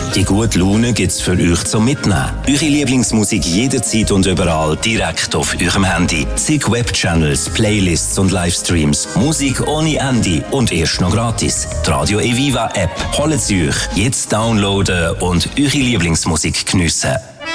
Die gute Laune gibt's für euch zum Mitnehmen. Eure Lieblingsmusik jederzeit und überall direkt auf eurem Handy. Zig Webchannels, Playlists und Livestreams. Musik ohne Ende und erst noch gratis. Die Radio Eviva App. Holt sie euch. Jetzt downloaden und eure Lieblingsmusik geniessen.